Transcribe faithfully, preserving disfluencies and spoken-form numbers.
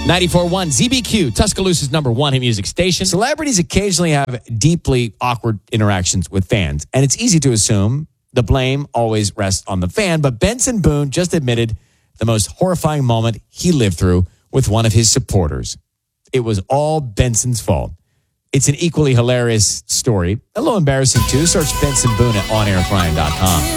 ninety-four point one Z B Q, Tuscaloosa's number one hit music station. Celebrities occasionally have deeply awkward interactions with fans, and it's easy to assume the blame always rests on the fan, but Benson Boone just admitted the most horrifying moment he lived through with one of his supporters. It was all Benson's fault. It's an equally hilarious story, a little embarrassing too. Search Benson Boone at on air with ryan dot com.